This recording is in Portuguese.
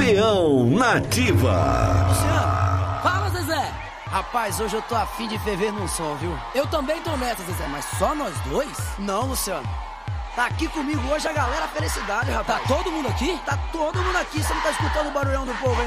Peão Nativa. Luciano, fala, Zezé. Rapaz, hoje eu tô afim de ferver num som, viu? Eu também tô nessa, Zezé, mas só nós dois? Não, Luciano. Tá aqui comigo hoje a galera Felicidade, rapaz. Tá todo mundo aqui? Tá todo mundo aqui, você não tá escutando o barulhão do povo aí?